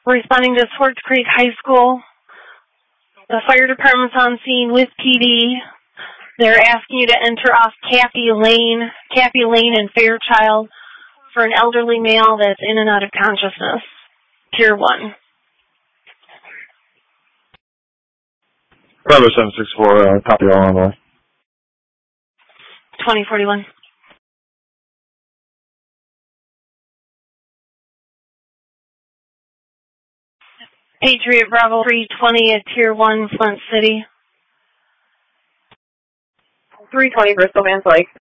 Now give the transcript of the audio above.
Responding to Swartz Creek High School. The fire department's on scene with PD. They're asking you to enter off Cappy Lane in Fairchild for an elderly male that's in and out of consciousness. Tier 1. Bravo 764, copy all on the 2041. Patriot Bravo 320 at Tier 1, Flint City. 320 Bristol Vans Lake.